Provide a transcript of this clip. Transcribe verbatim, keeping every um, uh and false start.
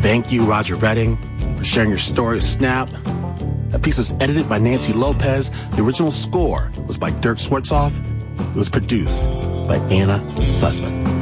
Thank you, Roger Redding, for sharing your story with Snap. That piece was edited by Nancy Lopez. The original score was by Dirk Schwartzoff. It was produced by Anna Sussman.